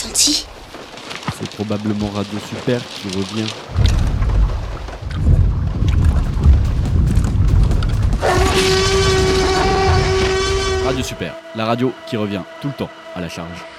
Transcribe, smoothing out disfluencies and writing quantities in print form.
senti? C'est probablement Radio Super qui revient. Radio Super, la radio qui revient tout le temps à la charge.